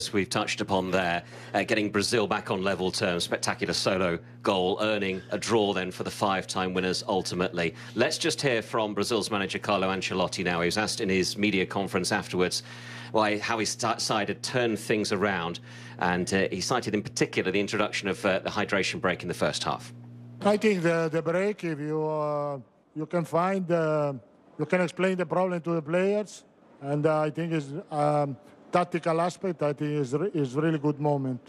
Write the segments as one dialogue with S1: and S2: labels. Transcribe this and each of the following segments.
S1: we've touched upon there, getting Brazil back on level terms, spectacular solo goal, earning a draw then for the 5-time winners ultimately. Let's just hear from Brazil's manager Carlo Ancelotti now. He was asked in his media conference afterwards how his side had turned things around, and he cited in particular the introduction of the hydration break in the first half.
S2: I think the break, if you can find, you can explain the problem to the players, and I think it's tactical aspect, I think is really good moment.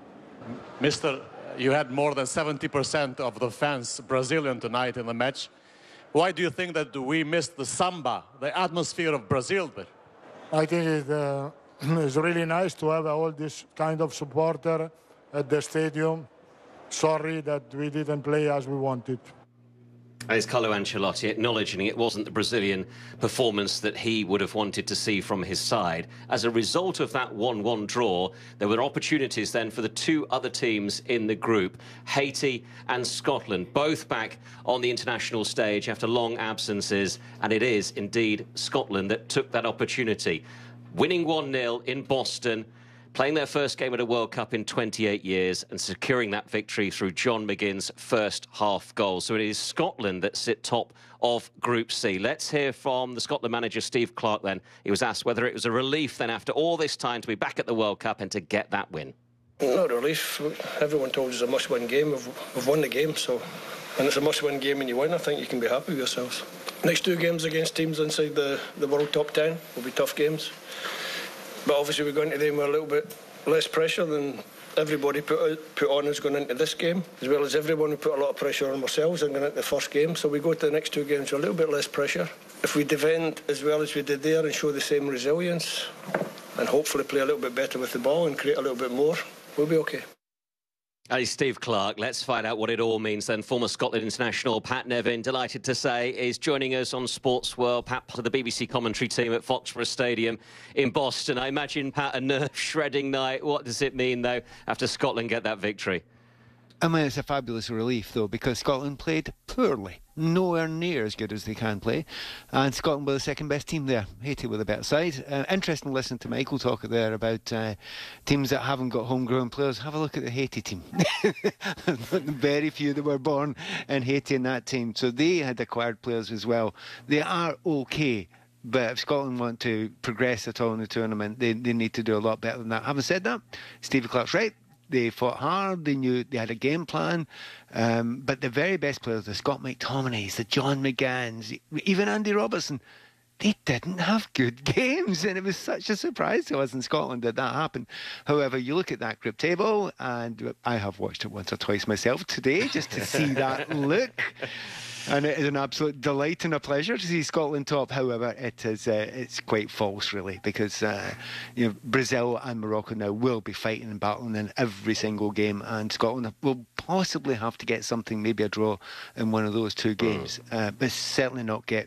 S3: Mister, you had more than 70% of the fans Brazilian tonight in the match. Why do you think that we missed the samba, the atmosphere of Brazil there?
S2: I think it's really nice to have all this kind of supporter at the stadium. Sorry that we didn't play as we wanted.
S1: As Carlo Ancelotti acknowledging it wasn't the Brazilian performance that he would have wanted to see from his side. As a result of that 1-1 draw, there were opportunities then for the two other teams in the group, Haiti and Scotland, both back on the international stage after long absences, and it is indeed Scotland that took that opportunity. Winning 1-0 in Boston, playing their first game at a World Cup in 28 years and securing that victory through John McGinn's first half goal. So it is Scotland that sit top of Group C. Let's hear from the Scotland manager, Steve Clarke, then. He was asked whether it was a relief then after all this time to be back at the World Cup and to get that win.
S4: Not a relief. Everyone told us it's a must-win game. We've won the game, so when it's a must-win game and you win, I think you can be happy with yourselves. Next two games against teams inside the World Top 10 will be tough games. But obviously we're going to them with a little bit less pressure than everybody put on us going into this game, as well as everyone who put a lot of pressure on ourselves and going into the first game. So we go to the next two games with a little bit less pressure. If we defend as well as we did there and show the same resilience and hopefully play a little bit better with the ball and create a little bit more, we'll be okay.
S1: Hey, Steve Clarke, let's find out what it all means then. Former Scotland international Pat Nevin, delighted to say, is joining us on Sports World. Pat, part of the BBC commentary team at Foxborough Stadium in Boston. I imagine, Pat, a nerve-shredding night. What does it mean, though, after Scotland get that victory?
S5: I mean, it's a fabulous relief, though, because Scotland played poorly. Nowhere near as good as they can play. And Scotland were the second-best team there. Haiti were the better side. Interesting to listen to Michael talk there about teams that haven't got homegrown players. Have a look at the Haiti team. Very few that were born in Haiti in that team. So they had acquired players as well. They are okay. But if Scotland want to progress at all in the tournament, they need to do a lot better than that. Having said that, Stevie Clarke's right. They fought hard, they knew they had a game plan, but the very best players, the Scott McTominays, the John McGanns, even Andy Robertson, they didn't have good games, and it was such a surprise to us in Scotland that happened. However, you look at that group table, and I have watched it once or twice myself today just to see that look. And it is an absolute delight and a pleasure to see Scotland top. However, it's quite false, really, because Brazil and Morocco now will be fighting and battling in every single game, and Scotland will possibly have to get something, maybe a draw in one of those two games, but certainly not get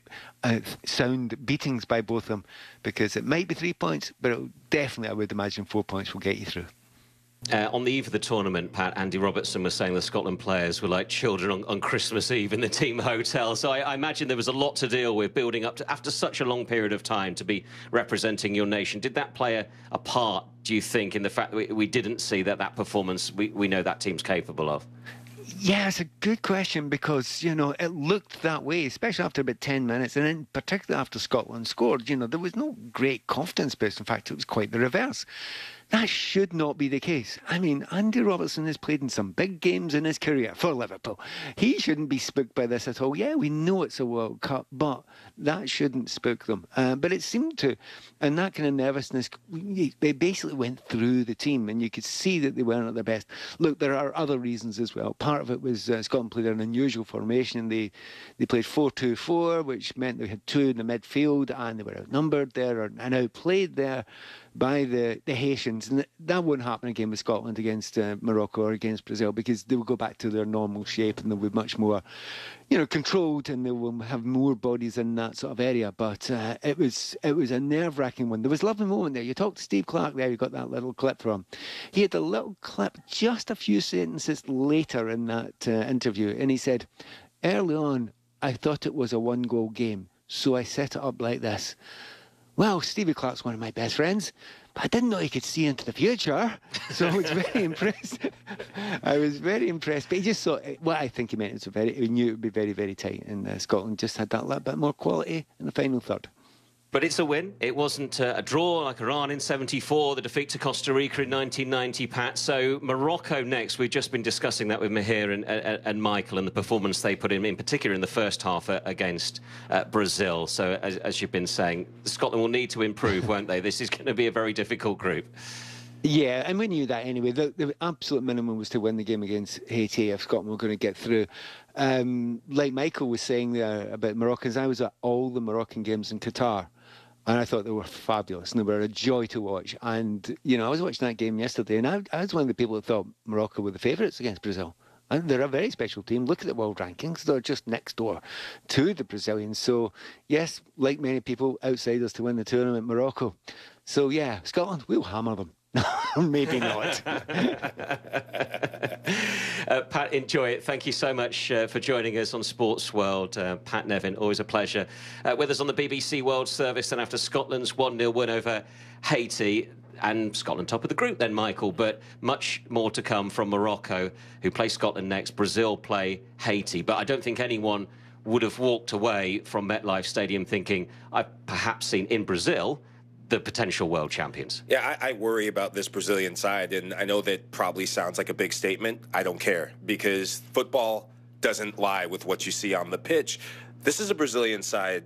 S5: sound beatings by both of them, because it might be 3 points, but it'll definitely, I would imagine, 4 points will get you through.
S1: On the eve of the tournament, Pat, Andy Robertson was saying the Scotland players were like children on Christmas Eve in the team hotel. So I imagine there was a lot to deal with building up to, after such a long period of time, to be representing your nation. Did that play a part, do you think, in the fact that we didn't see that performance we know that team's capable of?
S5: Yeah, it's a good question, because, it looked that way, especially after about 10 minutes, and then particularly after Scotland scored. There was no great confidence boost. In fact, it was quite the reverse. That should not be the case. I mean, Andy Robertson has played in some big games in his career for Liverpool. He shouldn't be spooked by this at all. Yeah, we know it's a World Cup, but that shouldn't spook them. But it seemed to, and that kind of nervousness, they basically went through the team, and you could see that they weren't at their best. Look, there are other reasons as well. Part of it was Scotland played an unusual formation. They played 4-2-4, which meant they had two in the midfield, and they were outnumbered there and outplayed there by the Haitians. And that won't happen again with Scotland against Morocco or against Brazil, because they will go back to their normal shape and they'll be much more, controlled, and they will have more bodies in that sort of area. But it was a nerve-wracking one. There was a lovely moment there. You talked to Steve Clarke there, you got that little clip from. He had a little clip just a few sentences later in that interview, and he said, early on, I thought it was a one-goal game, so I set it up like this. Well, Stevie Clark's one of my best friends, but I didn't know he could see into the future, so I was very impressed. I was very impressed, but he just thought, what I think he meant was he knew it would be very, very tight, and Scotland just had that little bit more quality in the final third.
S1: But it's a win. It wasn't a draw like Iran in 74, the defeat to Costa Rica in 1990, Pat. So Morocco next. We've just been discussing that with Mahir and Michael and the performance they put in particular in the first half against Brazil. So as you've been saying, Scotland will need to improve, won't they? This is going to be a very difficult group.
S5: Yeah, and we knew that anyway. The absolute minimum was to win the game against Haiti if Scotland were going to get through. Like Michael was saying there about Moroccans, I was at all the Moroccan games in Qatar. And I thought they were fabulous, and they were a joy to watch. And, you know, I was watching that game yesterday, and I was one of the people that thought Morocco were the favourites against Brazil. And they're a very special team. Look at the world rankings. They're just next door to the Brazilians. So, yes, like many people, outsiders to win the tournament, Morocco. So, yeah, Scotland, we'll hammer them. Maybe not.
S1: Pat, enjoy it. Thank you so much for joining us on Sports World. Pat Nevin, always a pleasure. With us on the BBC World Service, and after Scotland's 1-0 win over Haiti, and Scotland top of the group then, Michael, but much more to come from Morocco, who play Scotland next. Brazil play Haiti. But I don't think anyone would have walked away from MetLife Stadium thinking, I've perhaps seen in Brazil the potential world champions.
S6: Yeah, I worry about this Brazilian side, and I know that probably sounds like a big statement. I don't care, because football doesn't lie with what you see on the pitch. This is a Brazilian side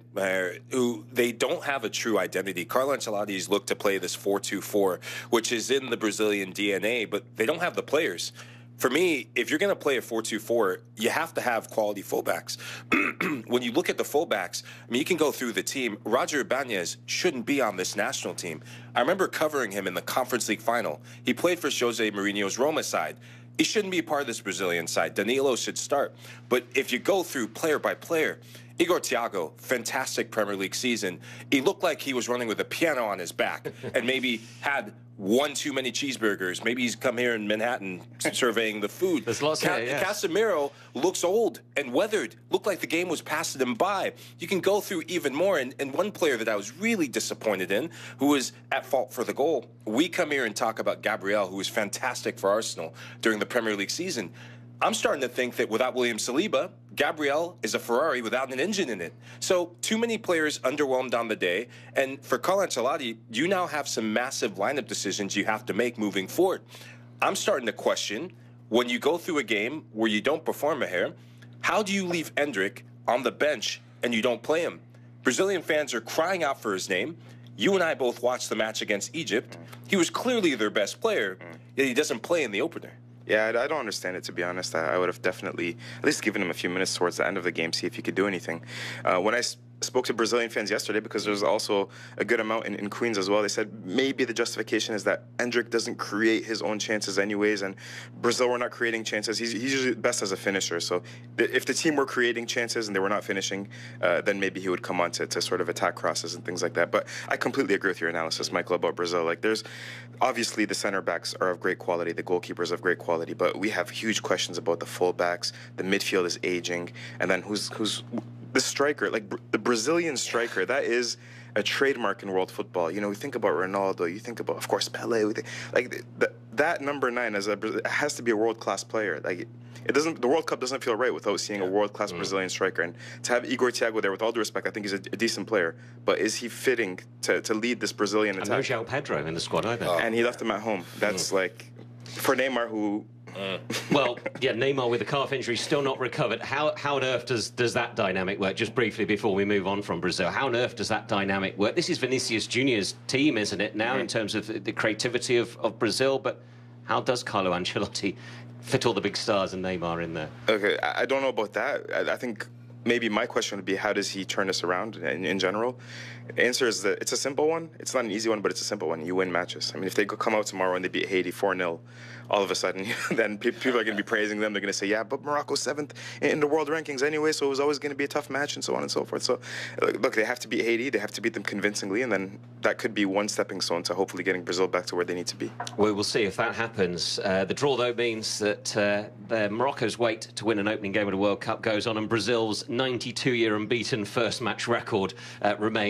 S6: who they don't have a true identity. Carlo Ancelotti's looked to play this 4-2-4, which is in the Brazilian DNA, but they don't have the players. For me, if you're going to play a 4-2-4, you have to have quality fullbacks. When you look at the fullbacks, I mean, you can go through the team. Roger Ibanez shouldn't be on this national team. I remember covering him in the Conference League final. He played for Jose Mourinho's Roma side. He shouldn't be a part of this Brazilian side. Danilo should start. But if you go through player by player, Igor Thiago, fantastic Premier League season. He looked like he was running with a piano on his back and maybe had one too many cheeseburgers. Maybe he's come here in Manhattan surveying the food.
S1: There's lots here, yeah.
S6: Casemiro looks old and weathered. Looked like the game was passing him by. You can go through even more. And one player that I was really disappointed in, who was at fault for the goal. We come here and talk about Gabriel, who was fantastic for Arsenal during the Premier League season. I'm starting to think that without William Saliba, Gabriel is a Ferrari without an engine in it. So too many players underwhelmed on the day. And for Carlo Ancelotti, you now have some massive lineup decisions you have to make moving forward. I'm starting to question, when you go through a game where you don't perform here, how do you leave Endrick on the bench and you don't play him? Brazilian fans are crying out for his name. You and I both watched the match against Egypt. He was clearly their best player, yet he doesn't play in the opener.
S7: Yeah, I don't understand it, to be honest. I would have definitely at least given him a few minutes towards the end of the game, see if he could do anything. When I spoke to Brazilian fans yesterday, because there's also a good amount in Queens as well, they said maybe the justification is that Endrick doesn't create his own chances anyways, and Brazil were not creating chances. He's usually best as a finisher, so if the team were creating chances and they were not finishing, then maybe he would come on to sort of attack crosses and things like that. But I completely agree with your analysis, Michael, about Brazil. Like, there's obviously the center backs are of great quality, the goalkeepers of great quality, but we have huge questions about the full backs. The midfield is aging, and then who's the striker, like the Brazilian striker, that is a trademark in world football. You know, we think about Ronaldo, you think about, of course, Pelé. We think, like that number 9 it has to be a world-class player. Like, it doesn't. The World Cup doesn't feel right without seeing a world-class Brazilian striker. And to have Igor Thiago there, with all due respect, I think he's a decent player. But is he fitting to lead this Brazilian attack?
S1: And no João Pedro in the squad either.
S7: And he left him at home. That's like, for Neymar, who...
S1: Well, yeah, Neymar with a calf injury still not recovered. How on earth does that dynamic work? Just briefly before we move on from Brazil, how on earth does that dynamic work? This is Vinicius Junior's team, isn't it, now, in terms of the creativity of Brazil, but how does Carlo Ancelotti fit all the big stars and Neymar in there?
S7: Okay, I don't know about that. I think maybe my question would be, how does he turn this around in general? The answer is that it's a simple one. It's not an easy one, but it's a simple one. You win matches. I mean, if they come out tomorrow and they beat Haiti 4-0, all of a sudden, then people are going to be praising them. They're going to say, yeah, but Morocco's 7th in the world rankings anyway, so it was always going to be a tough match, and so on and so forth. So, look, they have to beat Haiti. They have to beat them convincingly, and then that could be one stepping stone to hopefully getting Brazil back to where they need to be.
S1: We will see if that happens. The draw, though, means that Morocco's wait to win an opening game of the World Cup goes on, and Brazil's 92-year unbeaten first match record remains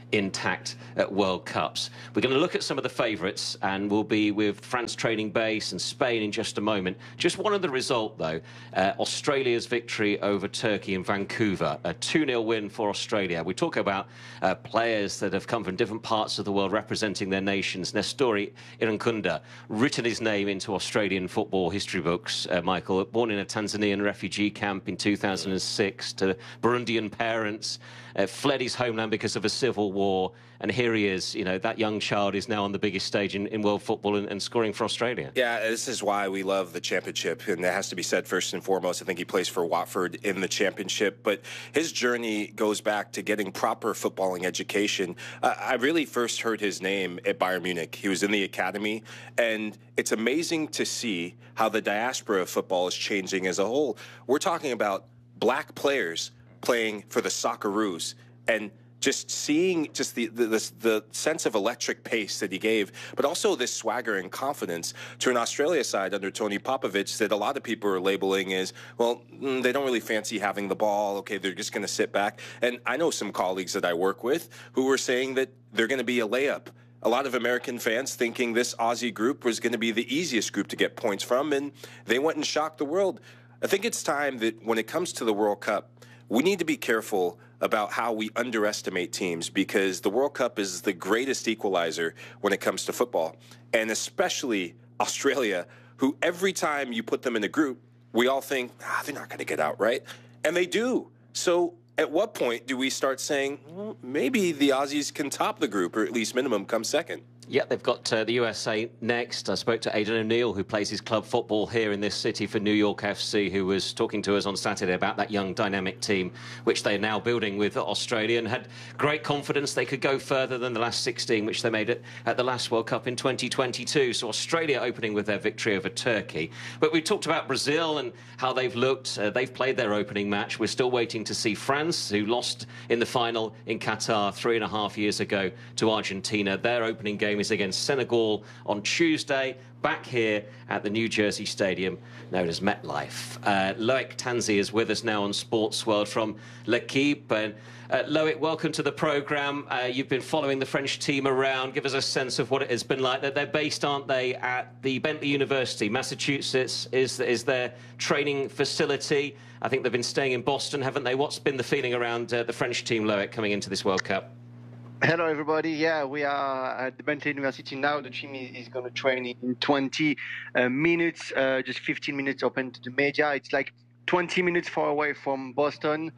S1: intact at World Cups. We're going to look at some of the favourites, and we'll be with France training base and Spain in just a moment. Just one of the result, though, Australia's victory over Turkey in Vancouver, a 2-0 win for Australia. We talk about players that have come from different parts of the world representing their nations. Nestori Irankunda, written his name into Australian football history books, Michael, born in a Tanzanian refugee camp in 2006 to Burundian parents, fled his homeland because of a civil war, and here he is. You know, that young child is now on the biggest stage in world football and scoring for Australia.
S6: Yeah, this is why we love the championship, and that has to be said first and foremost. I think he plays for Watford in the championship, but his journey goes back to getting proper footballing education. I really first heard his name at Bayern Munich. He was in the academy, and it's amazing to see how the diaspora of football is changing as a whole. We're talking about black players playing for the Socceroos, and just seeing just the sense of electric pace that he gave, but also this swagger and confidence to an Australia side under Tony Popovich that a lot of people are labeling as, well, they don't really fancy having the ball. Okay, they're just going to sit back. And I know some colleagues that I work with who were saying that they're going to be a layup. A lot of American fans thinking this Aussie group was going to be the easiest group to get points from, and they went and shocked the world. I think it's time that when it comes to the World Cup, we need to be careful about how we underestimate teams, because the World Cup is the greatest equalizer when it comes to football, and especially Australia, who every time you put them in a group, we all think, they're not going to get out, right? And they do. So at what point do we start saying, well, maybe the Aussies can top the group, or at least minimum come second?
S1: Yeah, they've got the USA next. I spoke to Aidan O'Neill, who plays his club football here in this city for New York FC, who was talking to us on Saturday about that young, dynamic team, which they're now building with Australia, and had great confidence they could go further than the last 16, which they made it at the last World Cup in 2022. So Australia opening with their victory over Turkey. But we talked about Brazil and how they've looked. They've played their opening match. We're still waiting to see France, who lost in the final in Qatar 3.5 years ago to Argentina. Their opening game is against Senegal on Tuesday, back here at the New Jersey Stadium known as MetLife. Loic Tanzi is with us now on Sports World from L'Equipe. And Loic, welcome to the programme. You've been following the French team around. Give us a sense of what it has been like. They're based, aren't they, at the Bentley University, Massachusetts is their training facility. I think they've been staying in Boston, haven't they? What's been the feeling around the French team, Loic, coming into this World Cup?
S8: Hello, everybody. Yeah, we are at the Bentley University now. The team is going to train in 20 minutes, just 15 minutes open to the media. It's like 20 minutes far away from Boston,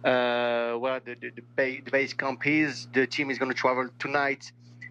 S8: where the base camp is. The team is going to travel tonight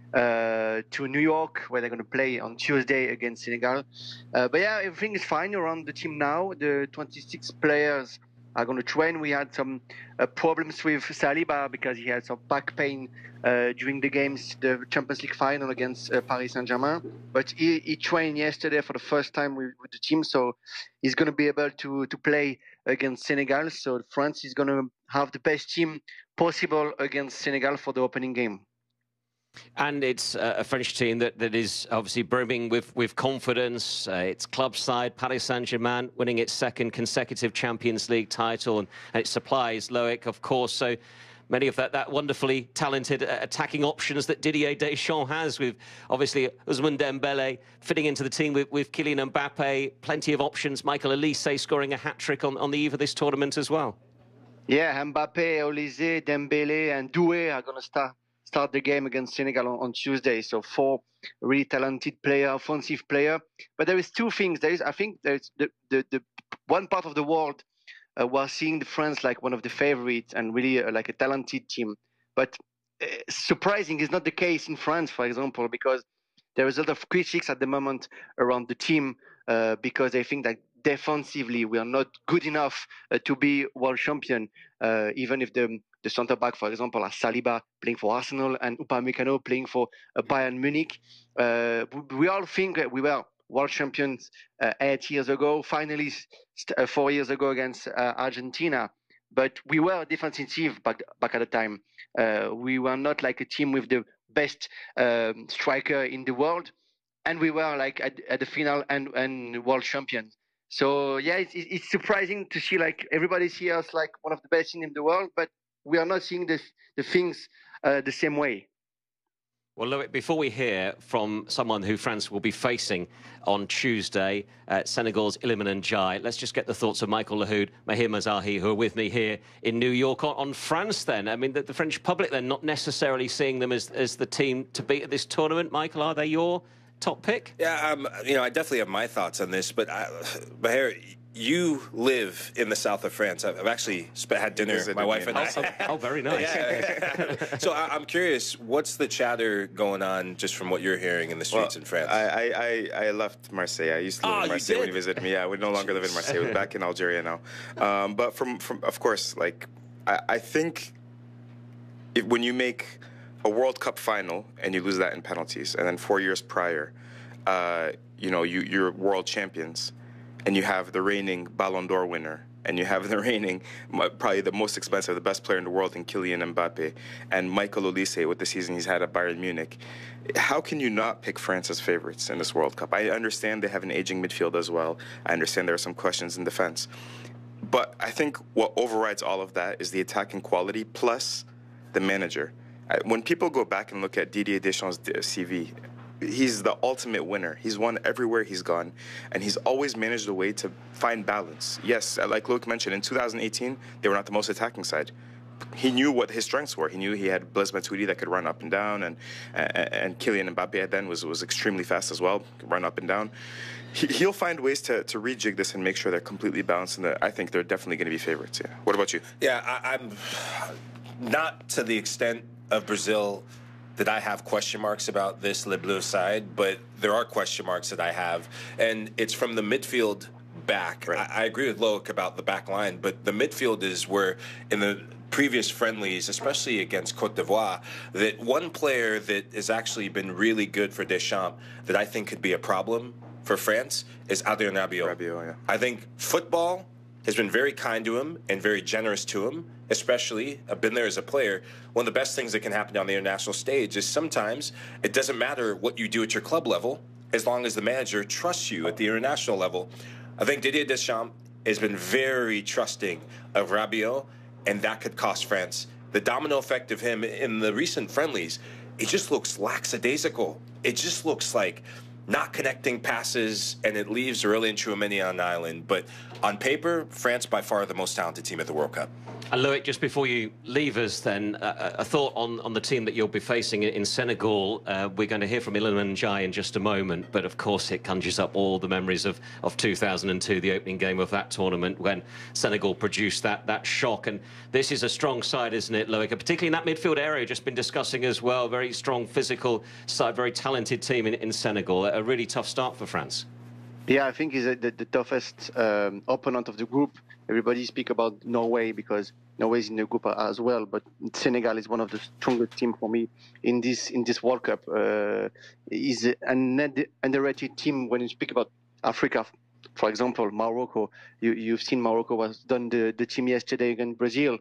S8: to New York, where they're going to play on Tuesday against Senegal. But yeah, everything is fine around the team now. The 26 players are going to train. We had some problems with Saliba because he had some back pain during the games, the Champions League final against Paris Saint-Germain. But he trained yesterday for the first time with the team, so he's going to be able to play against Senegal. So France is going to have the best team possible against Senegal for the opening game.
S1: And it's a French team that is obviously brimming with confidence. Its club side, Paris Saint-Germain, winning its second consecutive Champions League title, and it supplies Loic, of course. So many of that wonderfully talented attacking options that Didier Deschamps has, with obviously Ousmane Dembele fitting into the team with Kylian Mbappe. Plenty of options. Michael Olise scoring a hat-trick on the eve of this tournament as well.
S8: Yeah, Mbappe, Olise, Dembele, and Doué are going to start the game against Senegal on Tuesday. So 4 really talented player, offensive player. But there is 2 things. I think there's the one part of the world we're seeing the France like one of the favorites and really like a talented team. But surprising is not the case in France, for example, because there is a lot of critics at the moment around the team because they think that defensively we are not good enough to be world champion, even if the centre back, for example, are Saliba playing for Arsenal and Upamecano playing for Bayern Munich. We all think that we were world champions 8 years ago, finally 4 years ago against Argentina. But we were defensive back at the time. We were not like a team with the best striker in the world, and we were like at the final and world champions. So yeah, it's surprising to see like everybody sees us like one of the best teams in the world, but we are not seeing the things the same way.
S1: Well, Loic, before we hear from someone who France will be facing on Tuesday, Senegal's Iliman Ndiaye, let's just get the thoughts of Michael Lahoud, Mahir Mazahi, who are with me here in New York. On France, then, I mean, the French public, they're not necessarily seeing them as the team to beat at this tournament. Michael, are they your top pick?
S6: Yeah, I definitely have my thoughts on this, but Mahir, you live in the south of France. I've actually had dinner, my wife and I.
S1: Oh, very nice.
S6: Yeah. So I'm curious, what's the chatter going on just from what you're hearing in the streets in France?
S7: I left Marseille. I used to live in Marseille when you visited me. Yeah, we no longer live in Marseille. We're back in Algeria now. But from of course, like, I think when you make a World Cup final and you lose that in penalties, and then 4 years prior, you're world champions, and you have the reigning Ballon d'Or winner, and you have the reigning, probably the most expensive, the best player in the world in Kylian Mbappe, and Michael Olise with the season he's had at Bayern Munich. How can you not pick France as favorites in this World Cup? I understand they have an aging midfield as well. I understand there are some questions in defense. But I think what overrides all of that is the attacking quality plus the manager. When people go back and look at Didier Deschamps' CV, he's the ultimate winner. He's won everywhere he's gone, and he's always managed a way to find balance. Yes, like Luke mentioned, in 2018, they were not the most attacking side. He knew what his strengths were. He knew he had Blaise Matuidi that could run up and down, and Kylian Mbappe then was extremely fast as well, could run up and down. He'll find ways to rejig this and make sure they're completely balanced, and I think they're definitely going to be favorites. Yeah. What about you?
S6: Yeah, I'm not to the extent of Brazil that I have question marks about this Le Bleu side, but there are question marks that I have, and it's from the midfield back.
S7: Right.
S6: I agree with Loic about the back line, but the midfield is where, in the previous friendlies, especially against Cote d'Ivoire, that one player that has actually been really good for Deschamps that I think could be a problem for France is Adrien Rabiot.
S7: Yeah.
S6: I think football has been very kind to him and very generous to him, especially, I've been there as a player. One of the best things that can happen on the international stage is sometimes it doesn't matter what you do at your club level as long as the manager trusts you at the international level. I think Didier Deschamps has been very trusting of Rabiot, and that could cost France. The domino effect of him in the recent friendlies, it just looks lackadaisical. It just looks like not connecting passes, and it leaves Aurelien Tchouameni on an island. But on paper, France by far the most talented team at the World Cup.
S1: And Loic, just before you leave us then, a thought on the team that you'll be facing in Senegal. We're going to hear from Iliman Ndiaye in just a moment, but of course it conjures up all the memories of 2002, the opening game of that tournament when Senegal produced that shock. And this is a strong side, isn't it, Loic? Particularly in that midfield area, just been discussing as well, very strong physical side, very talented team in Senegal. A really tough start for France.
S8: Yeah, I think he's the toughest opponent of the group. Everybody speak about Norway because Norway is in the group as well, but Senegal is one of the strongest teams for me in this World Cup. Is an underrated team when you speak about Africa. For example, Morocco. You've seen Morocco was done the team yesterday against Brazil.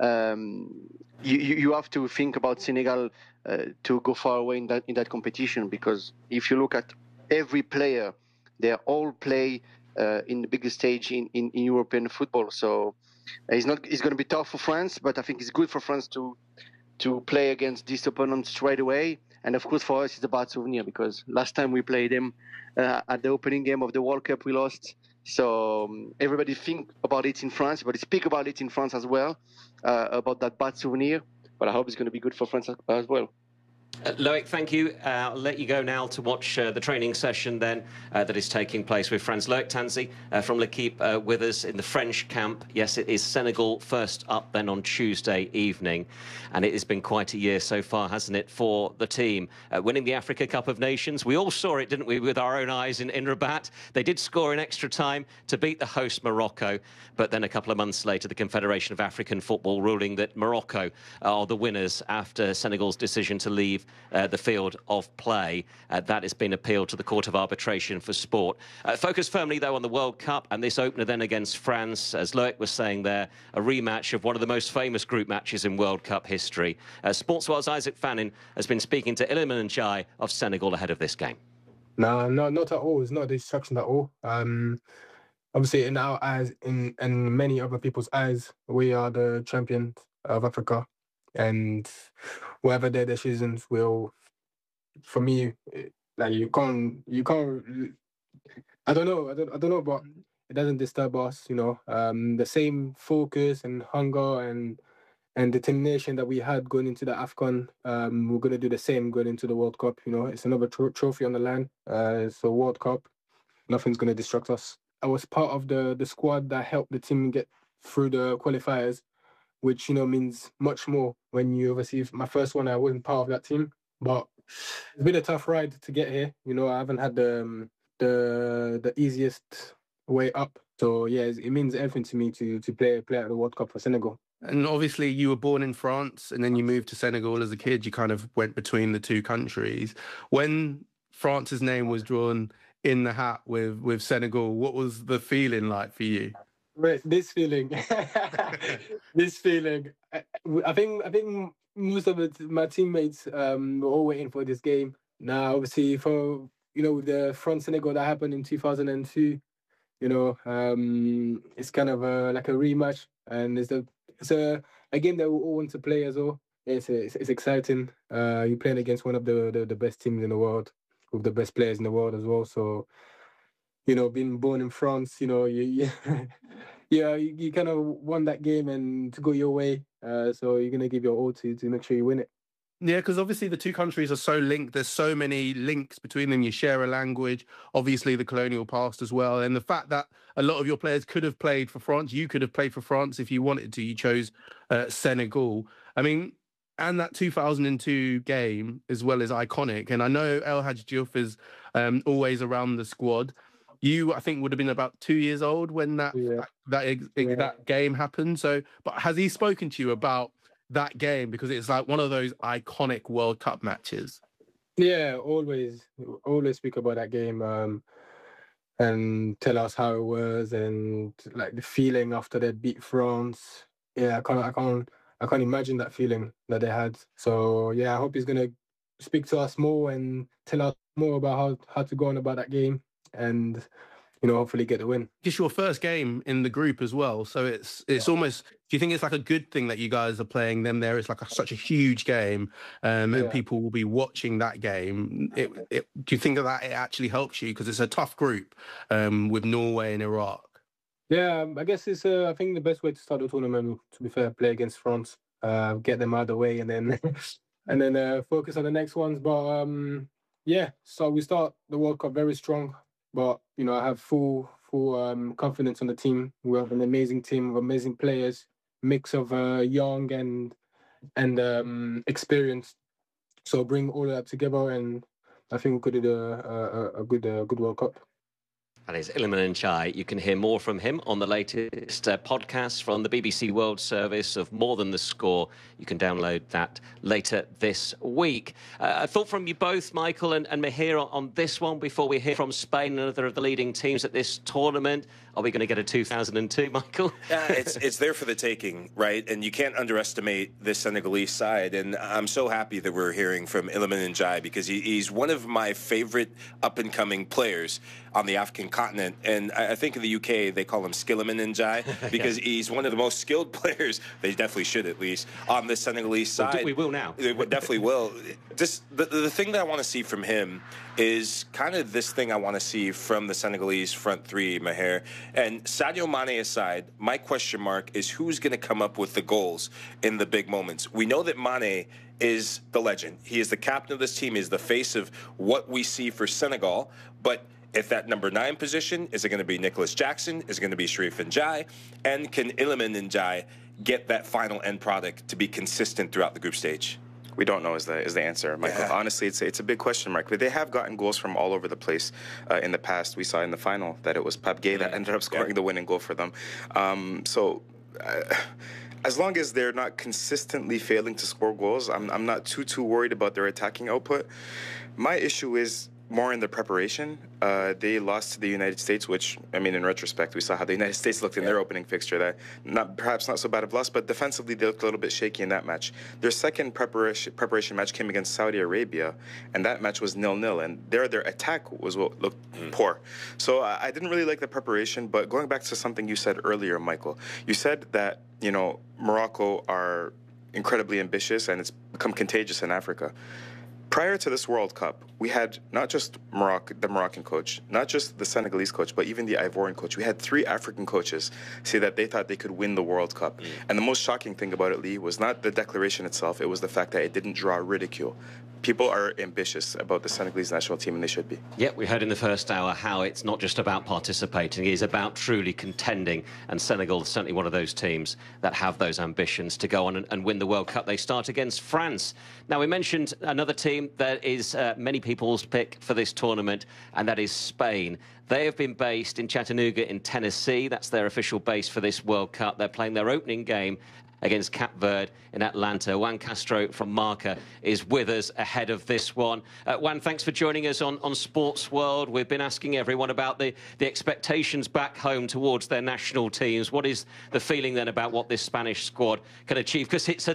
S8: You have to think about Senegal to go far away in that competition, because if you look at every player, they all play in the biggest stage in European football. So it's going to be tough for France, but I think it's good for France to play against this opponent straight away. And of course, for us, it's a bad souvenir because last time we played them at the opening game of the World Cup, we lost. So everybody think about it in France, but speak about it in France as well, about that bad souvenir. But I hope it's going to be good for France as well.
S1: Loic, thank you. I'll let you go now to watch the training session then that is taking place with France. Loic Tanzi from L'Equipe with us in the French camp. Yes, it is Senegal first up then on Tuesday evening. And it has been quite a year so far, hasn't it, for the team. Winning the Africa Cup of Nations. We all saw it, didn't we, with our own eyes in Rabat. They did score in extra time to beat the host Morocco. But then a couple of months later, the Confederation of African Football ruling that Morocco are the winners after Senegal's decision to leave the field of play. That has been appealed to the Court of Arbitration for Sport. Focus firmly, though, on the World Cup and this opener then against France. As Loic was saying there, a rematch of one of the most famous group matches in World Cup history. Sportsworld's Isaac Fannin has been speaking to Iliman Ndiaye of Senegal ahead of this game.
S9: No, not at all. It's not a distraction at all. Obviously, in our eyes, in many other people's eyes, we are the champions of Africa. And whatever their decisions will. For me, like you can't. I don't know, but it doesn't disturb us. The same focus and hunger and determination that we had going into the AFCON, we're going to do the same going into the World Cup. It's another trophy on the line. It's a World Cup. Nothing's going to distract us. I was part of the squad that helped the team get through the qualifiers, which, means much more when you obviously, my first one, I wasn't part of that team, but it's been a tough ride to get here. I haven't had the easiest way up. So, yeah, it means everything to me to play at the World Cup for Senegal.
S10: And obviously you were born in France and then you moved to Senegal as a kid. You kind of went between the two countries. When France's name was drawn in the hat with Senegal, what was the feeling like for you?
S9: Right, this feeling, I think most of my teammates were all waiting for this game. Now, obviously, for the France Senegal that happened in 2002, it's kind of like a rematch, and it's a game that we all want to play as well. It's exciting. You're playing against one of the best teams in the world, with the best players in the world as well. So, being born in France, you kind of won that game and to go your way. So you're gonna give your all to make sure you win it.
S10: Yeah, because obviously the two countries are so linked. There's so many links between them. You share a language, obviously the colonial past as well. And the fact that a lot of your players could have played for France, you could have played for France if you wanted to. You chose Senegal. I mean, and that 2002 game as well is iconic. And I know El Hadji Diouf is always around the squad. You, I think, would have been about 2 years old when that game happened. So, but has he spoken to you about that game, because it's like one of those iconic World Cup matches?
S9: Yeah, always speak about that game and tell us how it was and like the feeling after they beat France. Yeah, I can't imagine that feeling that they had. So yeah, I hope he's gonna speak to us more and tell us more about how to go on about that game and hopefully get the win.
S10: It's your first game in the group as well, so it's almost. Do you think it's like a good thing that you guys are playing them there? It's like such a huge game, and people will be watching that game. Do you think that it actually helps you because it's a tough group with Norway and Iraq?
S9: Yeah, I guess it's. I think the best way to start the tournament, to be fair, play against France, get them out of the way, and then focus on the next ones. But so we start the World Cup very strong. But I have full confidence on the team. We have an amazing team of amazing players, mix of young and experienced. So bring all of that together, and I think we could do a good World Cup.
S1: That is Iliman Ndiaye. You can hear more from him on the latest podcast from the BBC World Service of More Than the Score. You can download that later this week. A thought from you both, Michael and Mahir, on this one before we hear from Spain, another of the leading teams at this tournament. Are we going to get a 2002, Michael?
S6: Yeah, it's there for the taking, right? And you can't underestimate this Senegalese side. And I'm so happy that we're hearing from Iliman Ndiaye because he's one of my favorite up-and-coming players on the African continent. And I think in the UK, they call him Skilliman Ndiaye because he's one of the most skilled players. They definitely should, at least, on the Senegalese side.
S1: We will now.
S6: They definitely will. Just the thing that I want to see from him is kind of this thing I want to see from the Senegalese front three, Mahir. And Sadio Mane aside, my question mark is who's going to come up with the goals in the big moments. We know that Mane is the legend. He is the captain of this team. He is the face of what we see for Senegal. But if that number 9 position, is it going to be Nicholas Jackson? Is it going to be Sheriff Ndiaye? And can Iliman Ndiaye get that final end product to be consistent throughout the group stage?
S7: We don't know is the answer, Michael. Yeah. Honestly, it's a big question mark. But they have gotten goals from all over the place in the past. We saw in the final that it was Pape Gueye that ended up scoring the winning goal for them. As long as they're not consistently failing to score goals, I'm not too worried about their attacking output. My issue is more in the preparation. They lost to the United States, which, I mean, in retrospect, we saw how the United States looked in their opening fixture. That perhaps not so bad of loss, but defensively they looked a little bit shaky in that match. Their second preparation match came against Saudi Arabia, and that match was 0-0, and their attack was what looked poor. So I didn't really like the preparation, but going back to something you said earlier, Michael, you said that, Morocco are incredibly ambitious, and it's become contagious in Africa. Prior to this World Cup, we had not just the Moroccan coach, not just the Senegalese coach, but even the Ivorian coach. We had 3 African coaches say that they thought they could win the World Cup. And the most shocking thing about it, Lee, was not the declaration itself, it was the fact that it didn't draw ridicule. People are ambitious about the Senegalese national team, and they should be.
S1: Yeah, we heard in the first hour how it's not just about participating, it's about truly contending, and Senegal is certainly one of those teams that have those ambitions to go on and win the World Cup. They start against France. Now, we mentioned another team that is many people's pick for this tournament, and that is Spain. They have been based in Chattanooga in Tennessee. That's their official base for this World Cup. They're playing their opening game against Cape Verde in Atlanta. Juan Castro from Marca is with us ahead of this one. Juan, thanks for joining us on Sports World. We've been asking everyone about the expectations back home towards their national teams. What is the feeling then about what this Spanish squad can achieve? Because it's a